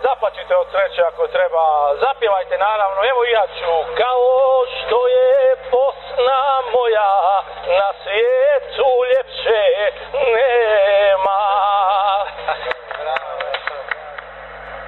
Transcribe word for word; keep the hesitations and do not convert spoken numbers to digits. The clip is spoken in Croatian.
zaplaćite od sreće ako treba, zapjevajte naravno, evo i ja ću. Kao što je Bosna moja, na svijetu ljepše ne